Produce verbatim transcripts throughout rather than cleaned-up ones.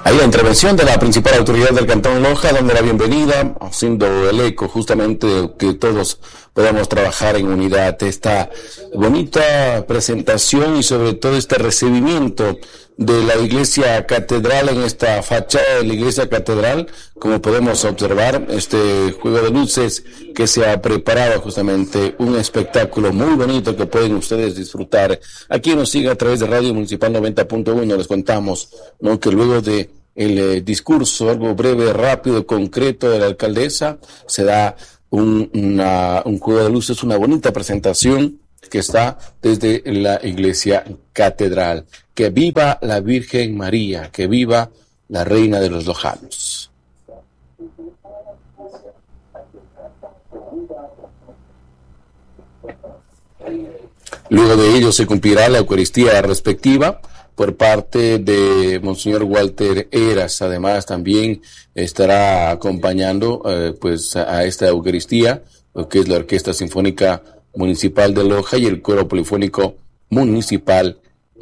Hay la intervención de la principal autoridad del Cantón Loja, dando la bienvenida, haciendo el eco justamente de que todos podamos trabajar en unidad. Esta bonita presentación y sobre todo este recibimiento de la Iglesia Catedral en esta fachada de la Iglesia Catedral, como podemos observar, este juego de luces que se ha preparado justamente un espectáculo muy bonito que pueden ustedes disfrutar. Aquí nos sigue a través de Radio Municipal noventa punto uno, les contamos, ¿no?, que luego de el eh, discurso, algo breve, rápido, concreto de la alcaldesa, se da un, una, un juego de luces, una bonita presentación que está desde la Iglesia Catedral. Que viva la Virgen María, que viva la Reina de los Lojanos. Luego de ello se cumplirá la Eucaristía respectiva por parte de Monseñor Walter Eras. Además también estará acompañando eh, pues a esta Eucaristía lo que es la Orquesta Sinfónica Municipal de Loja y el Coro Polifónico Municipal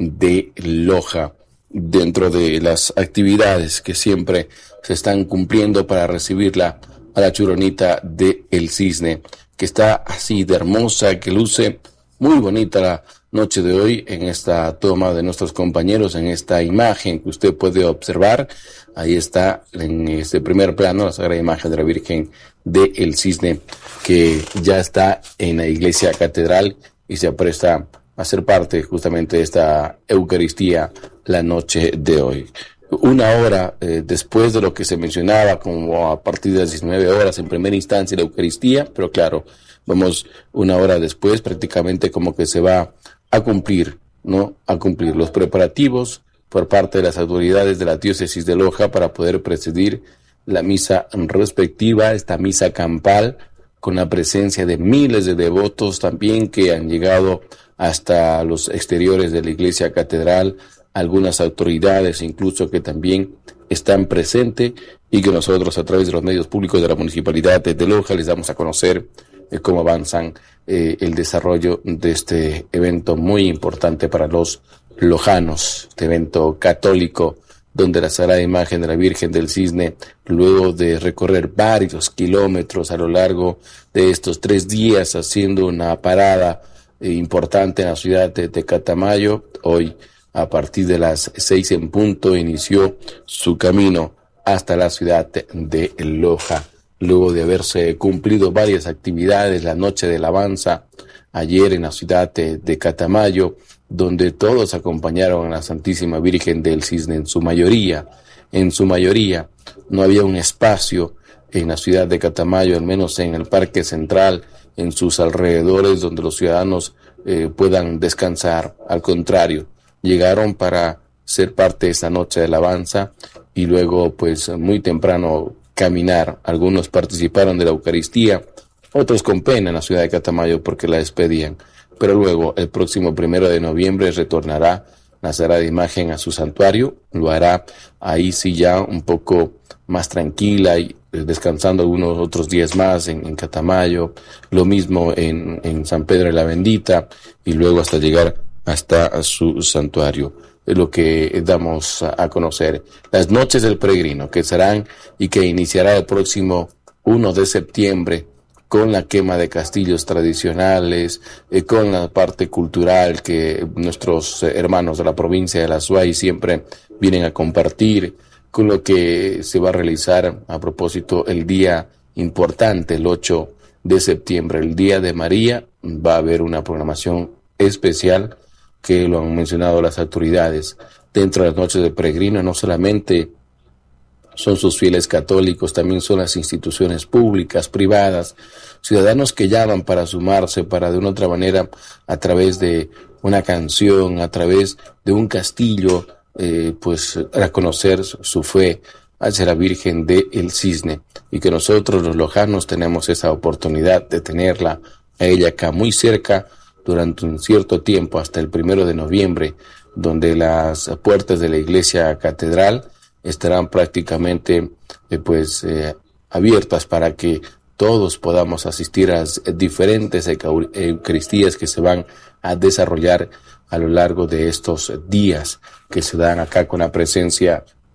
de Loja, dentro de las actividades que siempre se están cumpliendo para recibirla a la Churonita de El Cisne, que está así de hermosa, que luce muy bonita la noche de hoy en esta toma de nuestros compañeros, en esta imagen que usted puede observar. Ahí está en este primer plano la sagrada imagen de la Virgen de El Cisne, que ya está en la Iglesia Catedral y se apresta a ser parte justamente de esta Eucaristía la noche de hoy. Una hora eh, después de lo que se mencionaba, como a partir de las diecinueve horas en primera instancia la Eucaristía, pero claro, vamos una hora después prácticamente como que se va a cumplir, ¿no? A cumplir los preparativos por parte de las autoridades de la diócesis de Loja para poder presidir la misa respectiva, esta misa campal, con la presencia de miles de devotos también que han llegado hasta los exteriores de la Iglesia Catedral, algunas autoridades incluso que también están presentes y que nosotros a través de los medios públicos de la Municipalidad de Loja les damos a conocer eh, cómo avanzan eh, el desarrollo de este evento muy importante para los lojanos, este evento católico donde la Sagrada Imagen de la Virgen del Cisne, luego de recorrer varios kilómetros a lo largo de estos tres días haciendo una parada eh, importante en la ciudad de, de Catamayo, hoy a partir de las seis en punto inició su camino hasta la ciudad de Loja, luego de haberse cumplido varias actividades, la noche de alabanza ayer en la ciudad de, de Catamayo, donde todos acompañaron a la Santísima Virgen del Cisne, en su mayoría, en su mayoría, no había un espacio en la ciudad de Catamayo, al menos en el Parque Central, en sus alrededores, donde los ciudadanos eh, puedan descansar. Al contrario, llegaron para ser parte de esa noche de alabanza y luego, pues, muy temprano caminar. Algunos participaron de la Eucaristía, otros con pena en la ciudad de Catamayo porque la despedían. Pero luego, el próximo primero de noviembre, retornará la Sagrada Imagen a su santuario. Lo hará ahí sí ya un poco más tranquila y descansando algunos otros días más en, en Catamayo. Lo mismo en, en San Pedro de la Bendita y luego hasta llegar hasta su santuario. Es lo que damos a, a conocer. Las noches del peregrino que serán y que iniciará el próximo primero de septiembre con la quema de castillos tradicionales, eh, con la parte cultural que nuestros eh, hermanos de la provincia de la Azuay siempre vienen a compartir, con lo que se va a realizar a propósito el día importante, el ocho de septiembre, el Día de María. Va a haber una programación especial que lo han mencionado las autoridades. Dentro de las noches del peregrino no solamente son sus fieles católicos, también son las instituciones públicas, privadas, ciudadanos que llaman para sumarse, para de una otra manera, a través de una canción, a través de un castillo, eh, pues reconocer su, su fe hacia la Virgen de El Cisne, y que nosotros los lojanos tenemos esa oportunidad de tenerla a ella acá muy cerca durante un cierto tiempo, hasta el primero de noviembre, donde las puertas de la Iglesia Catedral estarán prácticamente eh, pues eh, abiertas para que todos podamos asistir a las diferentes eucaristías que se van a desarrollar a lo largo de estos días que se dan acá con la presencia de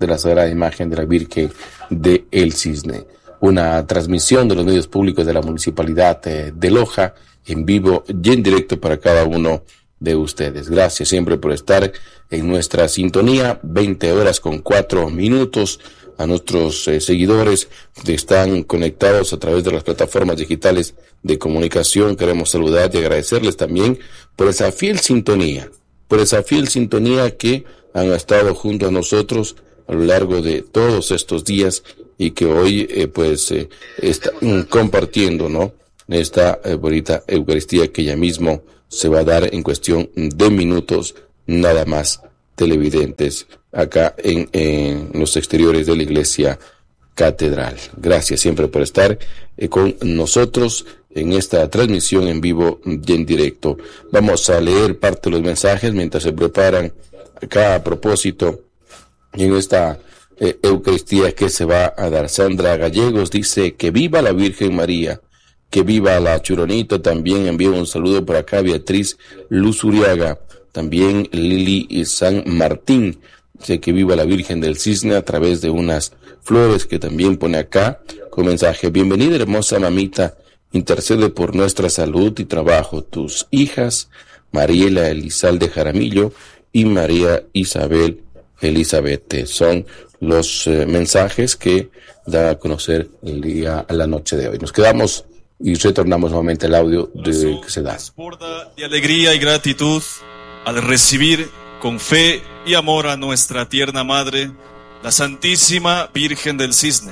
de la Sagrada Imagen de la Virgen de El Cisne. Una transmisión de los medios públicos de la Municipalidad de Loja, en vivo y en directo para cada uno de ustedes. Gracias siempre por estar en nuestra sintonía, veinte horas con cuatro minutos. A nuestros eh, seguidores que están conectados a través de las plataformas digitales de comunicación, queremos saludar y agradecerles también por esa fiel sintonía, por esa fiel sintonía que han estado junto a nosotros a lo largo de todos estos días y que hoy eh, pues eh, están compartiendo, ¿no?, esta eh, bonita Eucaristía que ya mismo se va a dar en cuestión de minutos, nada más, televidentes acá en, en los exteriores de la Iglesia Catedral. Gracias siempre por estar eh, con nosotros en esta transmisión en vivo y en directo. Vamos a leer parte de los mensajes mientras se preparan acá a propósito en esta eh, Eucaristía que se va a dar. Sandra Gallegos dice que viva la Virgen María, que viva la Churonita. También envío un saludo por acá Beatriz Luz Uriaga, también Lili y San Martín, dice que viva la Virgen del Cisne a través de unas flores que también pone acá con mensaje. Bienvenida hermosa mamita, intercede por nuestra salud y trabajo. Tus hijas Mariela Elizalde Jaramillo y María Isabel Elizabeth son los eh, mensajes que da a conocer el día a la noche de hoy. Nos quedamos y retornamos nuevamente al audio de, que se da. Desborda de alegría y gratitud al recibir con fe y amor a nuestra tierna Madre, la Santísima Virgen del Cisne.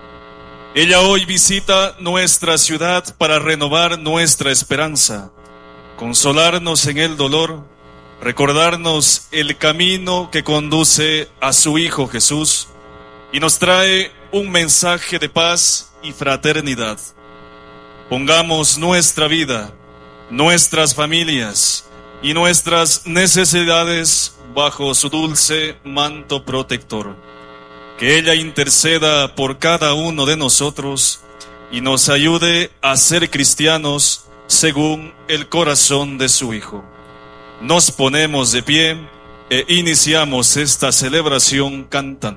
Ella hoy visita nuestra ciudad para renovar nuestra esperanza, consolarnos en el dolor, recordarnos el camino que conduce a su Hijo Jesús y nos trae un mensaje de paz y fraternidad. Pongamos nuestra vida, nuestras familias y nuestras necesidades bajo su dulce manto protector. Que ella interceda por cada uno de nosotros y nos ayude a ser cristianos según el corazón de su Hijo. Nos ponemos de pie e iniciamos esta celebración cantando.